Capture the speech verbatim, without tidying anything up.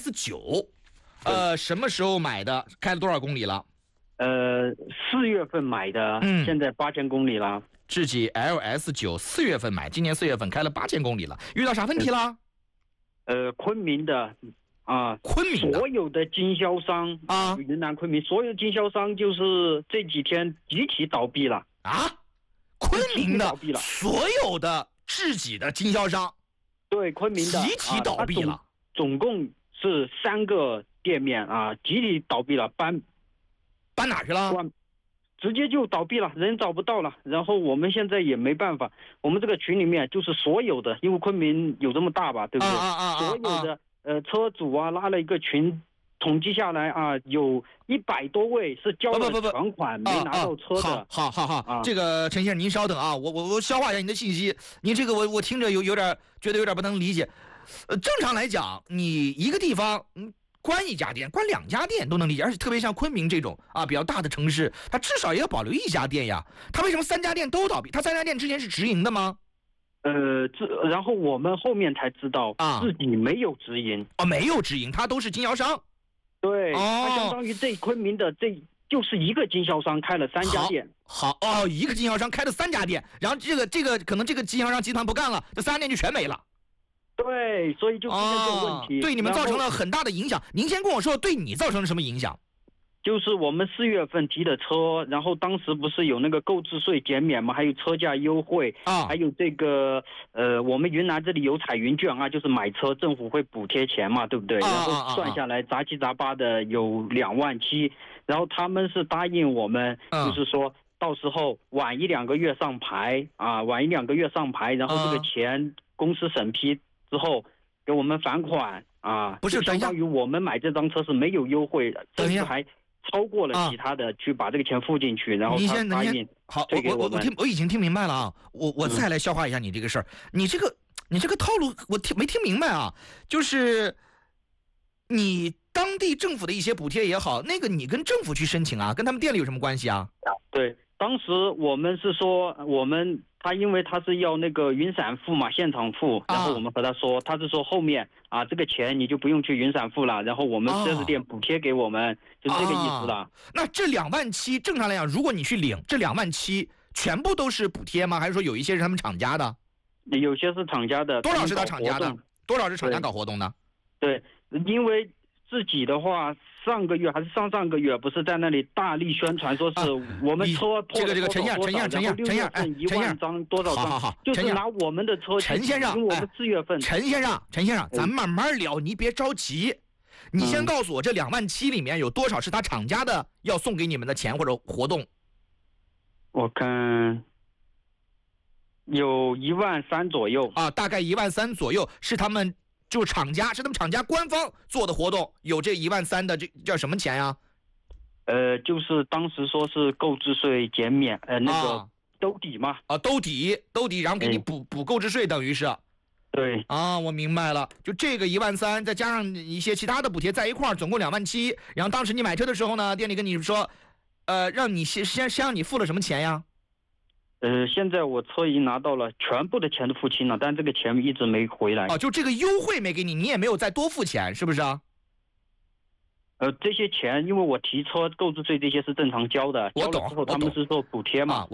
S 九，呃，什么时候买的？开了多少公里了？ 呃，四月份买的， 嗯， 现在八千公里了。 智己 L S 九四月份买，今年四月份开了八千公里了，遇到啥问题了？ 呃，昆明的啊， 昆明的所有的经销商啊， 云南昆明所有经销商就是这几天集体倒闭了啊，昆明的倒闭了， 所有的智己的经销商， 对，昆明的集体倒闭了， 啊、总, 总共是三个店面啊，集体倒闭了，搬搬哪去了？ 直接就倒闭了，人找不到了。然后我们现在也没办法，我们这个群里面就是所有的，因为昆明有这么大吧，对不对？ 啊啊啊啊所有的呃车主啊，拉了一个群，统计下来啊，有一百多位是交了全款没拿到车的。 啊、好好好好、 啊， 这个陈先生您稍等啊，我我我消化一下您的信息。您这个我我听着有有点觉得有点不能理解。呃，正常来讲，你一个地方嗯。关一家店，关两家店都能理解，而且特别像昆明这种啊比较大的城市，它至少也要保留一家店呀。它为什么三家店都倒闭？它三家店之前是直营的吗？ 呃，这然后我们后面才知道啊，自己没有直营哦，没有直营，它都是经销商。 对， 哦， 它相当于这昆明的这就是一个经销商开了三家店。 好, 好哦，一个经销商开了三家店，然后这个这个可能这个经销商集团不干了，这三家店就全没了。 对，所以就出现这个问题、 哦，对你们造成了很大的影响。您先跟我说，对你造成了什么影响？ 就是我们四月份提的车，然后当时不是有那个购置税减免吗？还有车价优惠啊， 还有这个呃，我们云南这里有彩云券啊，就是买车政府会补贴钱嘛，对不对？ 啊、 然后算下来杂七杂八的有两万七，然后他们是答应我们， 啊、 就是说到时候晚一两个月上牌啊，晚一两个月上牌，然后这个钱公司审批之后给我们返款啊， 不是， 相当于我们买这张车是没有优惠的， 等一下还超过了其他的、啊、去把这个钱付进去，然后他答应好，我我我我听我已经听明白了啊，我我再来消化一下你这个事儿、嗯，你这个你这个套路我听没听明白啊？就是你当地政府的一些补贴也好，那个你跟政府去申请啊，跟他们店里有什么关系啊？ 对，当时我们是说我们。他因为他是要那个云闪付嘛，现场付，然后我们和他说，啊、他是说后面啊这个钱你就不用去云闪付了，然后我们四 S店补贴给我们，啊、就是这个意思了。 啊、那这两万七正常来讲，如果你去领这两万七，全部都是补贴吗？还是说有一些是他们厂家的？ 有些是厂家的。 多少是他厂家的？多少是厂家搞活动的？ 对，对因为自己的话。上个月还是上上个月，不是在那里大力宣传，说是我们车破这个这个陈先生，陈先生，陈先生，陈先生， 一万张多少张？ 好好好， 就是拿我们的车。 陈先生， 因为我们四月份。 陈先生，陈先生，咱慢慢聊，你别着急。你先告诉我，这两万七里面有多少是他厂家的要送给你们的钱或者活动？ 我看有一万三左右啊，大概一万三左右是他们。就是厂家是他们厂家官方做的活动，有这一万三的这叫什么钱呀？ 呃，就是当时说是购置税减免，呃，那个兜底嘛。 啊，兜底，兜底，然后给你补补购置税，等于是。 对。 啊，我明白了，就这个一万三，再加上一些其他的补贴在一块儿，总共两万七。然后当时你买车的时候呢，店里跟你说，呃，让你先先先让你付了什么钱呀？ 呃，现在我车已经拿到了，全部的钱都付清了，但这个钱一直没回来。 哦，就这个优惠没给你，你也没有再多付钱，是不是啊？ 呃，这些钱因为我提车购置税这些是正常交的， 我懂。 交了之后他们是说补贴嘛。 啊